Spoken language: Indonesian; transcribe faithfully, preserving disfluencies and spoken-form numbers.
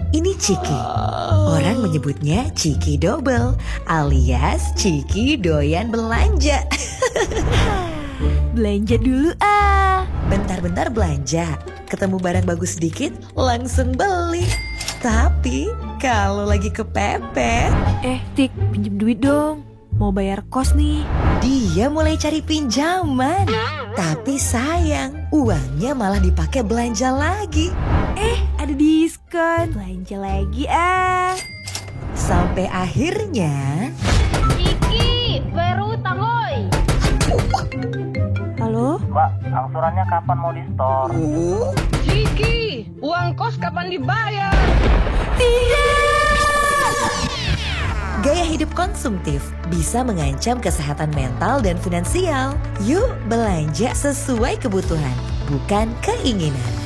Ini Ciki. Orang menyebutnya Ciki Double alias Ciki doyan belanja. Belanja dulu ah. Bentar-bentar belanja, ketemu barang bagus sedikit langsung beli. Tapi kalau lagi kepepet, Eh Tik, pinjem duit dong. Mau bayar kos nih. dia mulai cari pinjaman. Tapi sayang, uangnya malah dipakai belanja lagi. Eh ada diskon. Belanja lagi ah. Sampai akhirnya Ciki, baru utang hoi. Halo? Mbak, angsurannya kapan mau di-store? Ciki, uang kos kapan dibayar? gaya hidup konsumtif bisa mengancam kesehatan mental dan finansial. Yuk belanja sesuai kebutuhan, bukan keinginan.